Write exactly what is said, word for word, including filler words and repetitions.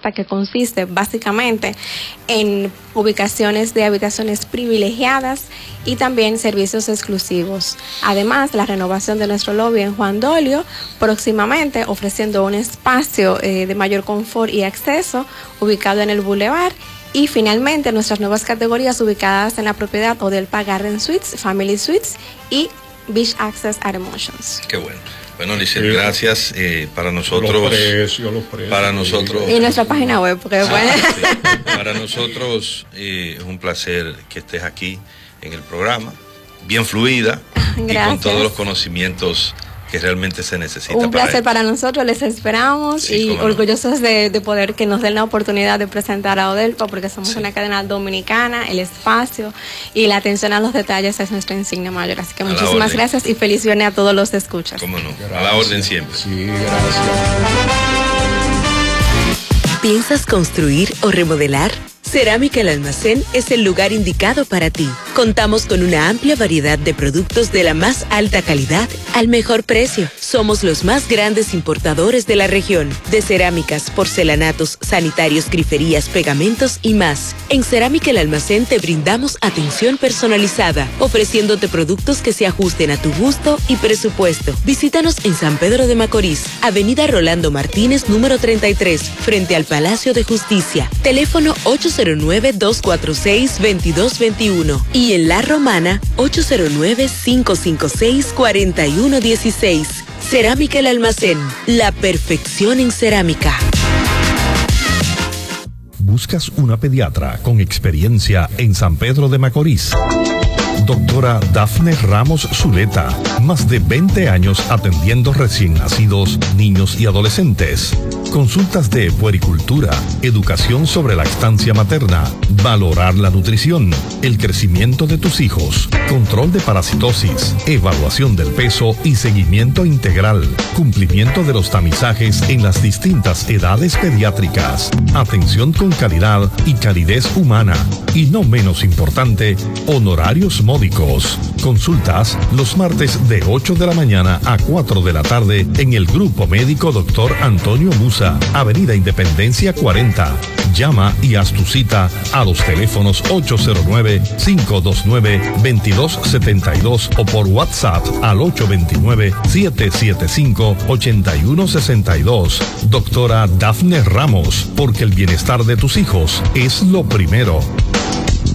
carta, que consiste básicamente en ubicaciones de habitaciones privilegiadas y también servicios exclusivos. Además, la renovación de nuestro lobby en Juan Dolio, próximamente ofreciendo un espacio eh, de mayor confort y acceso ubicado en el Boulevard. Y finalmente nuestras nuevas categorías ubicadas en la propiedad Odelpa Garden Suites, Family Suites y Beach Access at Emotions. Qué bueno. Bueno, Lisset, gracias. Eh, para nosotros, los precios, los precios, para nosotros y nuestra página web, porque ah, bueno. sí. Para nosotros eh, es un placer que estés aquí en el programa, bien fluida y con todos los conocimientos que realmente se necesita. Un placer para, para nosotros, les esperamos sí, y no. orgullosos de, de poder que nos den la oportunidad de presentar a Odelpa, porque somos sí. una cadena dominicana, el espacio y la atención a los detalles es nuestra insignia mayor. Así que a muchísimas gracias y feliz viernes a todos los escuchas. Cómo no, gracias. A la orden siempre. Sí, gracias. ¿Piensas construir o remodelar? Cerámica El Almacén es el lugar indicado para ti. Contamos con una amplia variedad de productos de la más alta calidad al mejor precio. Somos los más grandes importadores de la región, de cerámicas, porcelanatos, sanitarios, griferías, pegamentos y más. En Cerámica El Almacén te brindamos atención personalizada, ofreciéndote productos que se ajusten a tu gusto y presupuesto. Visítanos en San Pedro de Macorís, Avenida Rolando Martínez, número treinta y tres, frente al Palacio de Justicia. Teléfono ocho cero nueve, dos cuatro seis, dos dos dos uno y en La Romana ocho cero nueve, cinco cinco seis, cuatro uno uno seis. Cerámica El Almacén, la perfección en cerámica. ¿Buscas una pediatra con experiencia en San Pedro de Macorís? Doctora Dafne Ramos Zuleta, más de veinte años atendiendo recién nacidos, niños y adolescentes. Consultas de puericultura, educación sobre lactancia materna, valorar la nutrición, el crecimiento de tus hijos, control de parasitosis, evaluación del peso y seguimiento integral, cumplimiento de los tamizajes en las distintas edades pediátricas, atención con calidad y calidez humana, y no menos importante, honorarios módicos. Consultas los martes de ocho de la mañana a cuatro de la tarde en el Grupo Médico Doctor Antonio Musa, Avenida Independencia cuarenta. Llama y haz tu cita a los teléfonos ocho cero nueve, cinco dos nueve, dos dos siete dos o por WhatsApp al ocho dos nueve, siete siete cinco, ocho uno seis dos. Doctora Dafne Ramos, porque el bienestar de tus hijos es lo primero.